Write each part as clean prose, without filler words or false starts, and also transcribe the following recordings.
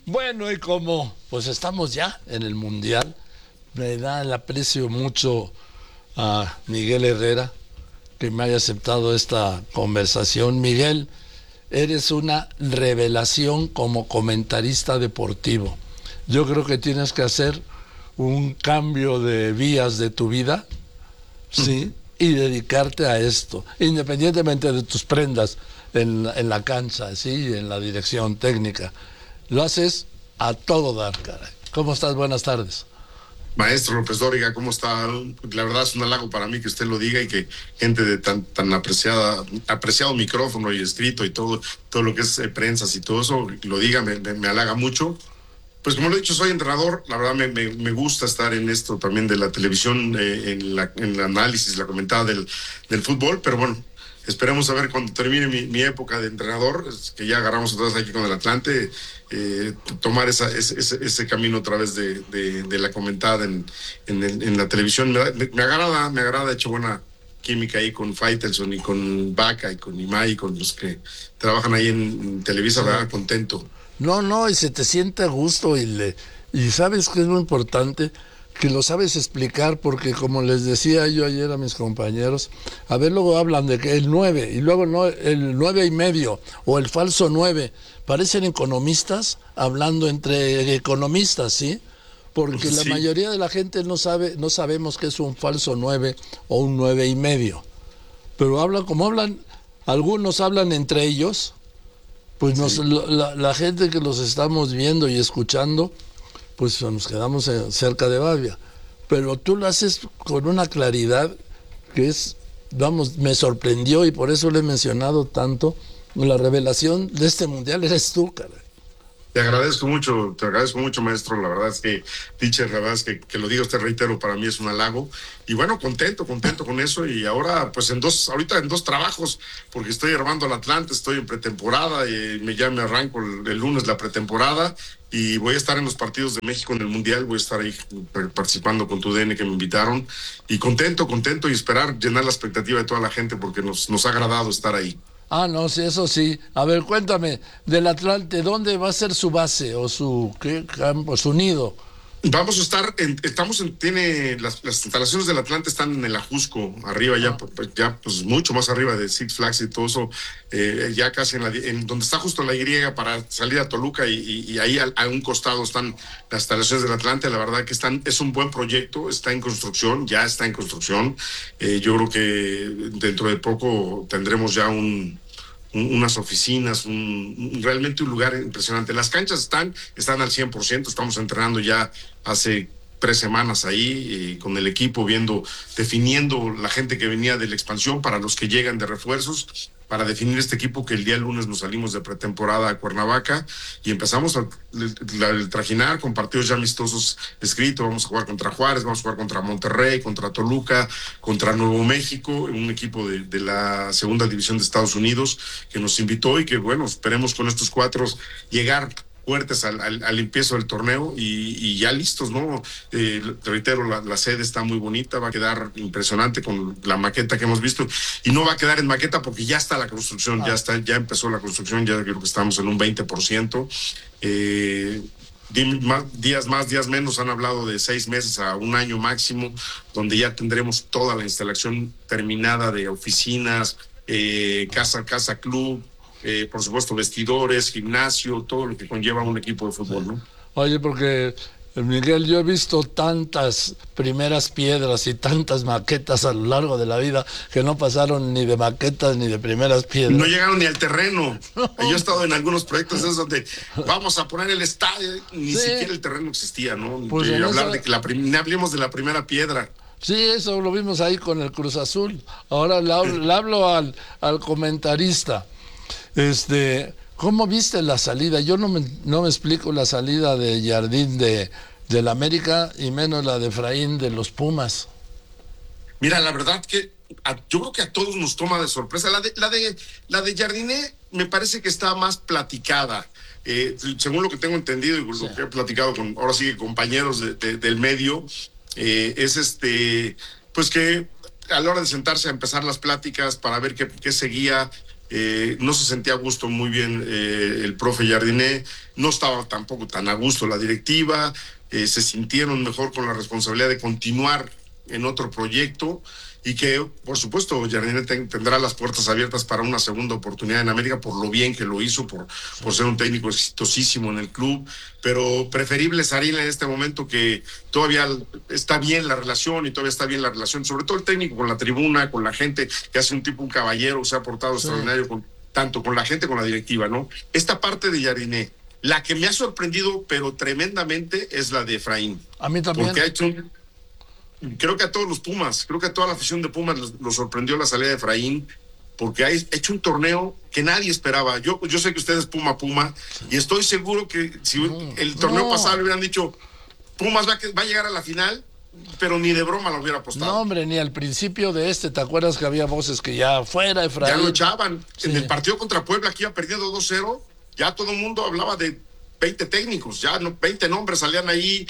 Bueno, y como pues estamos ya en el Mundial, me da el aprecio mucho a Miguel Herrera que me haya aceptado esta conversación. Miguel, eres una revelación como comentarista deportivo. Yo creo que tienes que hacer un cambio de vías de tu vida, sí, y dedicarte a esto, independientemente de tus prendas en la cancha, sí, en la dirección técnica. Lo haces a todo dar, caray. ¿Cómo estás? Buenas tardes. Maestro López Dóriga, ¿cómo está? La verdad es un halago para mí que usted lo diga y que gente de tan apreciado micrófono y escrito y todo lo que es prensas y todo eso lo diga, me halaga mucho. Pues como lo he dicho, soy entrenador, la verdad me gusta estar en esto también de la televisión, en el análisis, la comentada del fútbol, pero bueno, esperemos a ver cuando termine mi época de entrenador, que ya agarramos otra vez aquí con el Atlante, tomar ese camino otra vez de la comentada en la televisión. Me agrada, he hecho buena química ahí con Faitelson y con Vaca y con Imai, con los que trabajan ahí en Televisa, Sí. ¿verdad? Contento. No, no, y se te siente a gusto y sabes que es muy importante que lo sabes explicar porque como les decía yo ayer a mis compañeros, a ver, luego hablan de que el 9 y luego no, el 9 y medio o el falso 9 parecen economistas hablando entre economistas, ¿sí? Porque la Sí, mayoría de la gente no sabe, no sabemos qué es un falso 9 o un 9 y medio, pero hablan como hablan, algunos hablan entre ellos, pues sí. la gente que los estamos viendo y escuchando, pues nos quedamos cerca de Bavia. Pero tú lo haces con una claridad que es, vamos, me sorprendió y por eso le he mencionado tanto. La revelación de este mundial eres tú, caray. Te agradezco mucho, maestro. La verdad es que, teacher, la verdad es que lo digo, te reitero, para mí es un halago. Y bueno, contento con eso. Y ahora, pues ahorita en dos trabajos, porque estoy armando al Atlante, estoy en pretemporada y ya me arranco el lunes la pretemporada. Y voy a estar en los partidos de México en el Mundial, voy a estar ahí participando con tu DN que me invitaron. Y contento y esperar llenar la expectativa de toda la gente porque nos ha agradado estar ahí. Ah, no, sí, eso sí. A ver, cuéntame, del Atlante, ¿dónde va a ser su base o su qué campo, su nido? Vamos a estar, tiene las instalaciones del Atlante están en el Ajusco, arriba ya, Ah, pues mucho más arriba de Six Flags y todo eso, ya casi en donde está justo la Y para salir a Toluca y ahí a un costado están las instalaciones del Atlante. La verdad que es un buen proyecto, está en construcción, ya está en construcción. Yo creo que dentro de poco tendremos ya unas oficinas, realmente un lugar impresionante. Las canchas están al 100%, estamos entrenando ya hace 3 semanas ahí con el equipo, definiendo la gente que venía de la expansión para los que llegan de refuerzos, para definir este equipo que el día lunes nos salimos de pretemporada a Cuernavaca y empezamos el trajinar con partidos ya amistosos escritos. Vamos a jugar contra Juárez, vamos a jugar contra Monterrey, contra Toluca, contra Nuevo México, un equipo de la segunda división de Estados Unidos que nos invitó y que bueno, esperemos con estos cuatro llegar fuertes al empiezo del torneo y ya listos, ¿no? Te reitero, la sede está muy bonita, va a quedar impresionante con la maqueta que hemos visto y no va a quedar en maqueta porque ya está la construcción, ah, ya empezó la construcción, ya creo que estamos en un 20%. Eh, días más, días menos, han hablado de 6 meses a un año máximo, donde ya tendremos toda la instalación terminada de oficinas, casa, club, por supuesto, vestidores, gimnasio, todo lo que conlleva un equipo de sí. fútbol, ¿no? Oye, porque Miguel, yo he visto tantas primeras piedras y tantas maquetas a lo largo de la vida que no pasaron ni de maquetas ni de primeras No piedras. llegaron ni al terreno. Yo he estado en algunos proyectos esos donde vamos a poner el estadio, ni Sí, siquiera el terreno existía, ¿no? pues en Hablar de eso, que ni hablemos de la primera piedra. sí, eso lo vimos ahí con el Cruz Azul. Ahora le hablo al comentarista. ¿Cómo viste la salida? Yo no me explico la salida de Jardín del América y menos la de Efraín de los Pumas. Mira, la verdad que yo creo que a todos nos toma de sorpresa. La de Jardiné me parece que está más platicada. Según lo que tengo entendido y Sí. lo que he platicado con, ahora sí, compañeros del medio, es pues que a la hora de sentarse a empezar las pláticas para ver qué seguía, no se sentía a gusto muy bien el profe Jardiné, no estaba tampoco tan a gusto la directiva, se sintieron mejor con la responsabilidad de continuar en otro proyecto y que, por supuesto, Jardiné tendrá las puertas abiertas para una segunda oportunidad en América por lo bien que lo hizo, por ser un técnico exitosísimo en el club, pero preferible Sarín en este momento, que todavía está bien la relación y todavía está bien la relación, sobre todo el técnico con la tribuna, con la gente, que hace un caballero, se ha portado extraordinario tanto con la gente como con la directiva, ¿no? Esta parte de Jardiné, la que me ha sorprendido, pero tremendamente, es la de Efraín. A mí también. Porque ha hecho creo que a todos los Pumas, creo que a toda la afición de Pumas lo sorprendió la salida de Efraín, porque ha hecho un torneo que nadie esperaba. Yo sé que ustedes Puma, y estoy seguro que si el torneo pasado le hubieran dicho Pumas va a llegar a la final, pero ni de broma lo hubiera apostado. No, hombre, ni al principio de ¿te acuerdas que había voces que ya fuera Efraín? Ya lo echaban. Sí. En el partido contra Puebla, que iba perdiendo 2-0, ya todo el mundo hablaba de 20 técnicos, ya 20 nombres salían ahí,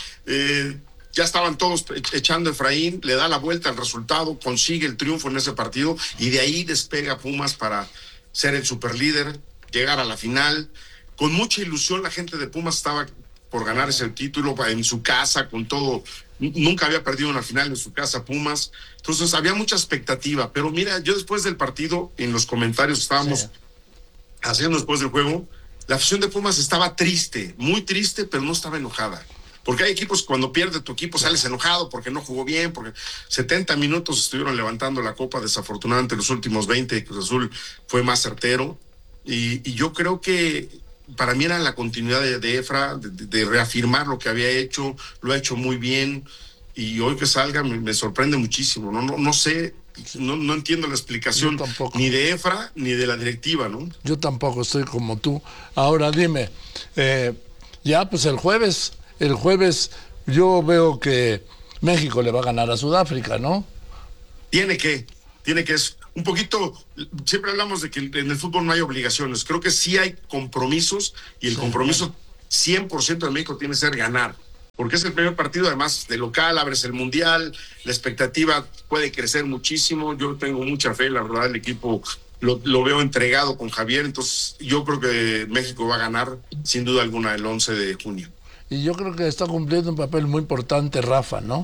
ya estaban todos echando a Efraín, le da la vuelta al resultado, consigue el triunfo en ese partido y de ahí despega Pumas para ser el superlíder, llegar a la final. Con mucha ilusión la gente de Pumas estaba por ganar ese título en su casa, con todo. Nunca había perdido una final en su casa Pumas, entonces había mucha expectativa. Pero mira, yo después del partido, en los comentarios estábamos haciendo después del juego, la afición de Pumas estaba triste, muy triste, pero no estaba enojada. Porque hay equipos, cuando pierde tu equipo sales enojado porque no jugó bien, porque 70 minutos estuvieron levantando la copa, desafortunadamente los últimos 20 Cruz Azul fue más certero, y yo creo que para mí era la continuidad de Efra, de reafirmar lo que había hecho, lo ha hecho muy bien, y hoy que salga me sorprende muchísimo, no sé, no entiendo la explicación ni de Efra ni de la directiva, ¿no? Yo tampoco estoy como tú. Ahora dime, ya pues el jueves yo veo que México le va a ganar a Sudáfrica, ¿no? Tiene que es un poquito, siempre hablamos de que en el fútbol no hay obligaciones, creo que sí hay compromisos, y el compromiso 100% de México tiene que ser ganar, porque es el primer partido, además de local, abres el mundial, la expectativa puede crecer muchísimo, yo tengo mucha fe, la verdad el equipo lo veo entregado con Javier, entonces yo creo que México va a ganar sin duda alguna el 11 de junio. Y yo creo que está cumpliendo un papel muy importante Rafa, ¿no?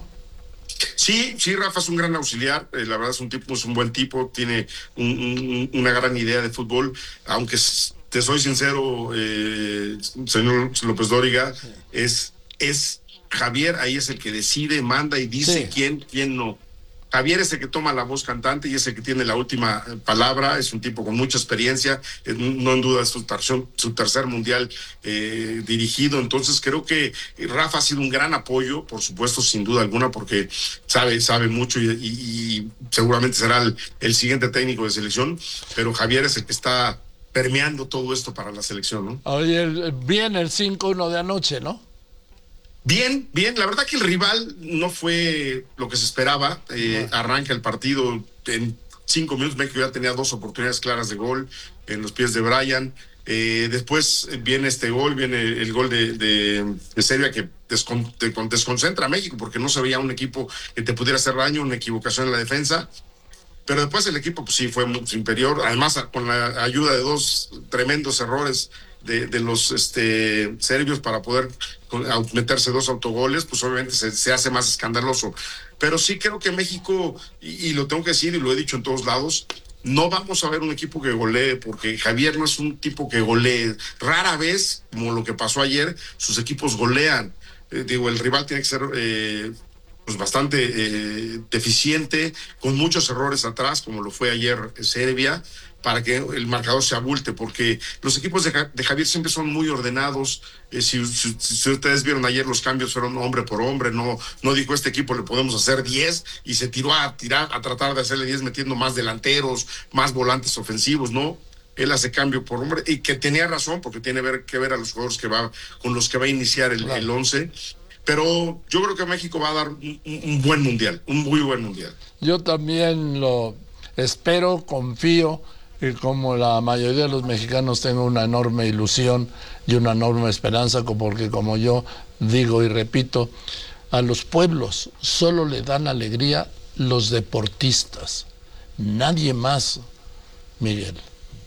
Sí, Rafa es un gran auxiliar, la verdad es un buen tipo, tiene una gran idea de fútbol, aunque te soy sincero, señor López Dóriga, es Javier, ahí es el que decide, manda y dice quién no. Javier es el que toma la voz cantante y es el que tiene la última palabra, es un tipo con mucha experiencia, no en duda es su tercer mundial dirigido, entonces creo que Rafa ha sido un gran apoyo, por supuesto, sin duda alguna, porque sabe mucho y seguramente será el siguiente técnico de selección, pero Javier es el que está permeando todo esto para la selección, ¿no? Oye, bien el 5-1 de anoche, ¿no? Bien, la verdad que el rival no fue lo que se esperaba, arranca el partido, en 5 minutos México ya tenía 2 oportunidades claras de gol en los pies de Brian, después viene viene el gol de Serbia que desconcentra a México porque no se veía un equipo que te pudiera hacer daño, una equivocación en la defensa, pero después el equipo pues sí fue muy superior, además con la ayuda de 2 tremendos errores de los serbios para poder meterse 2 autogoles, pues obviamente se hace más escandaloso. Pero sí creo que México, y lo tengo que decir y lo he dicho en todos lados, no vamos a ver un equipo que golee, porque Javier no es un tipo que golee. Rara vez, como lo que pasó ayer, sus equipos golean. El rival tiene que ser pues bastante deficiente, con muchos errores atrás, como lo fue ayer Serbia, para que el marcador se abulte, porque los equipos de Javier siempre son muy ordenados. Si ustedes vieron ayer, los cambios fueron hombre por hombre, no dijo este equipo le podemos hacer 10 y se tiró a tratar de hacerle 10 metiendo más delanteros, más volantes ofensivos, ¿no? Él hace cambio por hombre, y que tenía razón, porque tiene que ver a los jugadores con los que va a iniciar el 11. Pero yo creo que México va a dar un buen mundial, un muy buen mundial. Yo también lo espero, confío, y como la mayoría de los mexicanos tengo una enorme ilusión y una enorme esperanza, porque como yo digo y repito, a los pueblos solo le dan alegría los deportistas, nadie más, Miguel.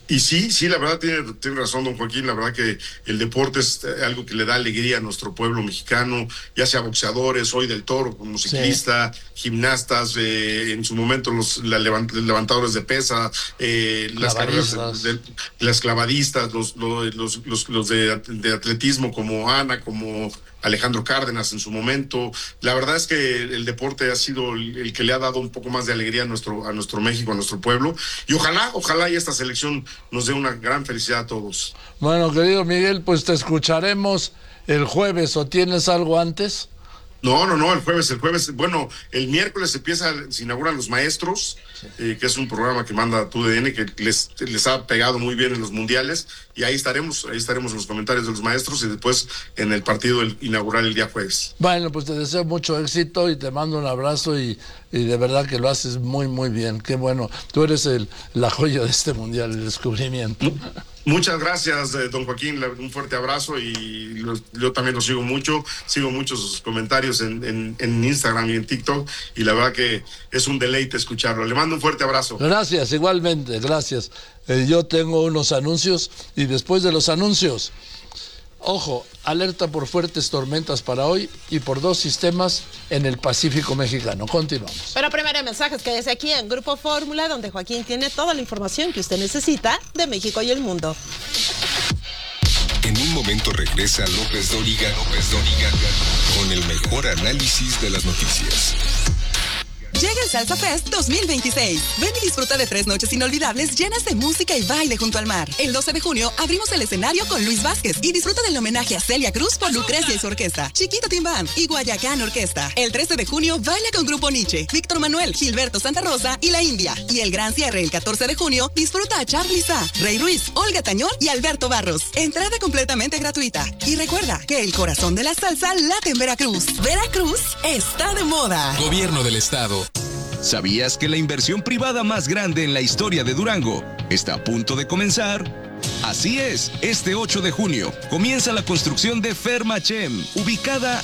Y sí, la verdad tiene razón, don Joaquín. La verdad que el deporte es algo que le da alegría a nuestro pueblo mexicano, ya sea boxeadores, hoy del Toro, como ciclista, gimnastas, en su momento los levantadores de pesa, las carreras las clavadistas, los de atletismo como Ana, como Alejandro Cárdenas en su momento. La verdad es que el deporte ha sido el que le ha dado un poco más de alegría a nuestro México, a nuestro pueblo. Y ojalá y esta selección nos dé una gran felicidad a todos. Bueno, querido Miguel, pues te escucharemos el jueves, ¿o tienes algo antes? No, el jueves, bueno, el miércoles se inauguran Los Maestros, que es un programa que manda TUDN, que les ha pegado muy bien en los mundiales, y ahí estaremos en los comentarios de Los Maestros, y después en el partido inaugural el día jueves. Bueno, pues te deseo mucho éxito y te mando un abrazo, y de verdad que lo haces muy, muy bien. Qué bueno, tú eres la joya de este mundial, el descubrimiento. Muchas gracias, don Joaquín, un fuerte abrazo, y yo también lo sigo muchos sus comentarios en Instagram y en TikTok, y la verdad que es un deleite escucharlo. Le mando un fuerte abrazo. Gracias, igualmente, gracias. Yo tengo unos anuncios, y después de los anuncios, ojo, alerta por fuertes tormentas para hoy y por 2 sistemas en el Pacífico mexicano. Continuamos. Pero primero mensajes que es aquí en Grupo Fórmula, donde Joaquín tiene toda la información que usted necesita de México y el mundo. En un momento regresa López Dóriga con el mejor análisis de las noticias. Llega el Salsa Fest 2026. Ven y disfruta de 3 noches inolvidables llenas de música y baile junto al mar. El 12 de junio abrimos el escenario con Luis Vázquez y disfruta del homenaje a Celia Cruz por Lucrecia y su orquesta, Chiquito Timbán y Guayacán Orquesta. El 13 de junio baila con Grupo Nietzsche, Víctor Manuel, Gilberto Santa Rosa y La India. Y el gran cierre el 14 de junio disfruta a Charly Sá, Rey Ruiz, Olga Tañón y Alberto Barros. Entrada completamente gratuita. Y recuerda que el corazón de la salsa late en Veracruz. Veracruz está de moda. Gobierno del Estado. ¿Sabías que la inversión privada más grande en la historia de Durango está a punto de comenzar? Así es, este 8 de junio comienza la construcción de Fermachem, ubicada